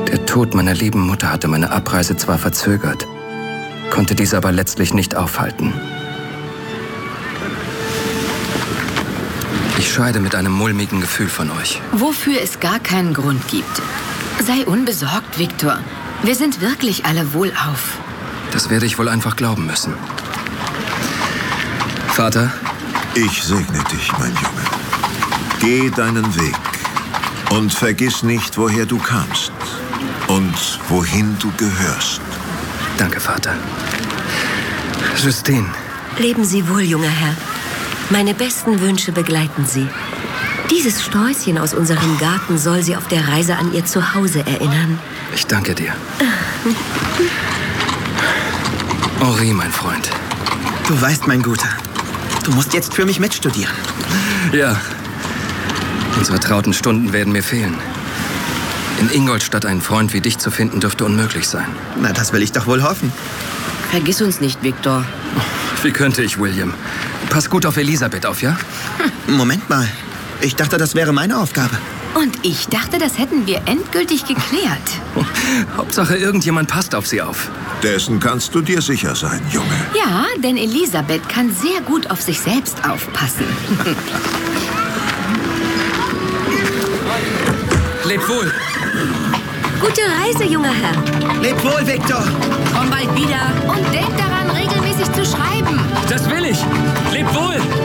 Der Tod meiner lieben Mutter hatte meine Abreise zwar verzögert, konnte dies aber letztlich nicht aufhalten. Ich scheide mit einem mulmigen Gefühl von euch. Wofür es gar keinen Grund gibt. Sei unbesorgt, Viktor. Wir sind wirklich alle wohlauf. Das werde ich wohl einfach glauben müssen. Vater? Ich segne dich, mein Junge. Geh deinen Weg und vergiss nicht, woher du kamst und wohin du gehörst. Danke, Vater. Justine. Leben Sie wohl, junger Herr. Meine besten Wünsche begleiten Sie. Dieses Sträußchen aus unserem Garten soll Sie auf der Reise an Ihr Zuhause erinnern. Ich danke dir. Henri, mein Freund. Du weißt, mein Guter, du musst jetzt für mich mitstudieren. Ja. Unsere trauten Stunden werden mir fehlen. In Ingolstadt einen Freund wie dich zu finden, dürfte unmöglich sein. Na, das will ich doch wohl hoffen. Vergiss uns nicht, Viktor. Wie könnte ich, William? Pass gut auf Elisabeth auf, ja? Moment mal. Ich dachte, das wäre meine Aufgabe. Und ich dachte, das hätten wir endgültig geklärt. Hauptsache, irgendjemand passt auf sie auf. Dessen kannst du dir sicher sein, Junge. Ja, denn Elisabeth kann sehr gut auf sich selbst aufpassen. Leb wohl. Gute Reise, junger Herr. Leb wohl, Viktor. Komm bald wieder. Und denk daran, regelmäßig zu schreiben. Das will ich. Leb wohl.